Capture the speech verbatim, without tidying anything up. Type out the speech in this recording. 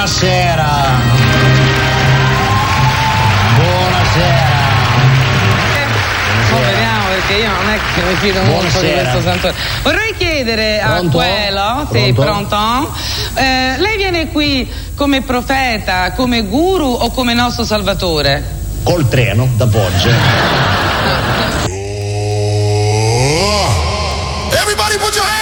Buonasera. Buonasera. Oh, vediamo, perché io non è che mi fido molto Buonasera. di questo santore. Vorrei chiedere Pronto? a quello, sì, Pronto? pronto? Eh, lei viene qui come profeta, come guru o come nostro salvatore? Col treno da Foggia. Everybody put your hands